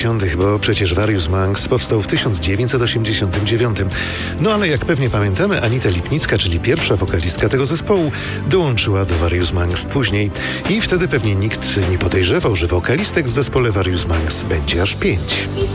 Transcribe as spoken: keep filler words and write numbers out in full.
Bo przecież Warius Manx powstał w tysiąc dziewięćset osiemdziesiątym dziewiątym. No ale jak pewnie pamiętamy, Anita Lipnicka, czyli pierwsza wokalistka tego zespołu, dołączyła do Warius Manx później. I wtedy pewnie nikt nie podejrzewał, że wokalistek w zespole Warius Manx będzie aż pięć.